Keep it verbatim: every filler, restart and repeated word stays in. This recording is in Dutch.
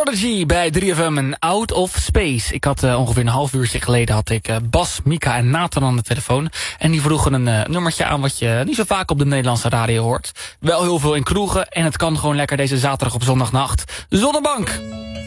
Prodigy bij drie F M en Out of Space. Ik had uh, ongeveer een half uurtje geleden had ik uh, Bas, Mika en Nathan aan de telefoon. En die vroegen een uh, nummertje aan wat je niet zo vaak op de Nederlandse radio hoort. Wel heel veel in kroegen en het kan gewoon lekker deze zaterdag op zondagnacht. Zonnebank!